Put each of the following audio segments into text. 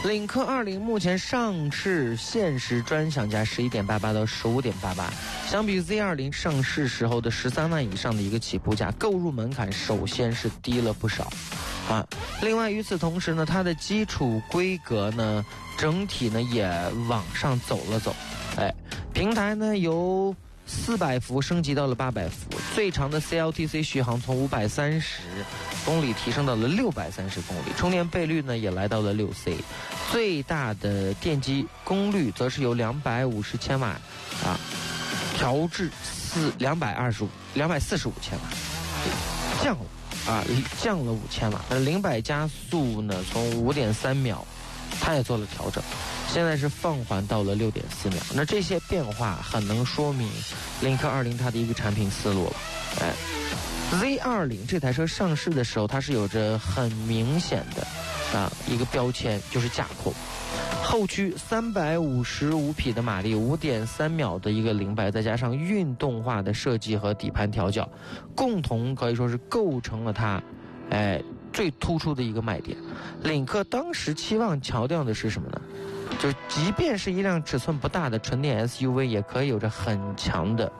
领克20目前上市限时专享价11.88到15.88，相比 Z20 上市时候的13万以上的一个起步价，购入门槛首先是低了不少啊。另外与此同时呢，它的基础规格呢整体呢也往上走了走，平台呢由400伏升级到了800伏，最长的 CLTC 续航从530公里提升到了630公里，充电倍率呢也来到了6C， 最大的电机功率则是由250千瓦调至245千瓦，降了5千瓦。0百加速呢从5.3秒，它也做了调整，现在是放缓到了6.4秒。那这些变化很能说明领克20它的一个产品思路了。Z20 这台车上市的时候，它是有着很明显的一个标签，就是驾控。后驱355匹的马力，5.3秒的一个0百，再加上运动化的设计和底盘调教，共同可以说是构成了它最突出的一个卖点。领克当时期望强调的是什么呢？就即便是一辆尺寸不大的纯电 SUV， 也可以有着很强的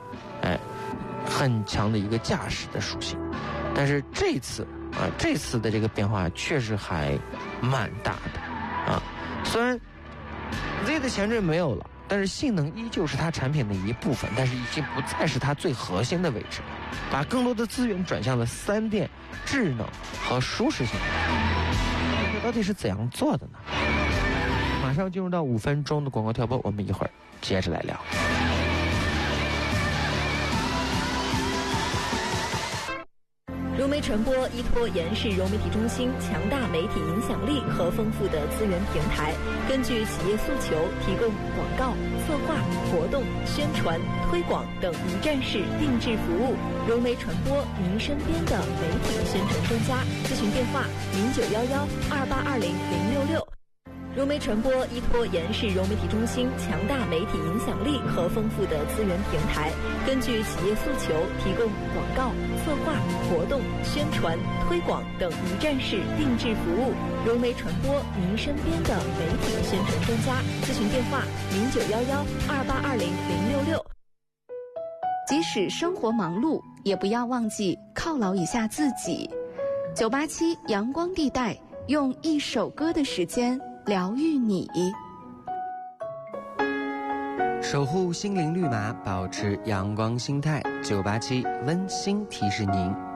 一个驾驶的属性。但是这次的这个变化确实还蛮大的虽然 Z 的前缀没有了，但是性能依旧是它产品的一部分，但是已经不再是它最核心的位置了，把更多的资源转向了3电、智能和舒适性。这到底是怎样做的呢？马上进入到5分钟的广告跳播，我们一会儿接着来聊。 融媒传播依托延世融媒体中心强大媒体影响力和丰富的资源平台，根据企业诉求提供广告、策划、活动、宣传、推广等一站式定制服务。融媒传播，您身边的媒体宣传专家。咨询电话：0911282066。融媒传播依托延世融媒体中心强大媒体影响力和丰富的资源平台，根据企业诉求提供广告、策划、活动、宣传、推广等一站式定制服务。融媒传播，您身边的媒体宣传专家。咨询电话：0911282066。 即使生活忙碌，也不要忘记犒劳一下自己。987阳光地带，用一首歌的时间疗愈你， 守护心灵绿码，保持阳光心态。987温馨提示您。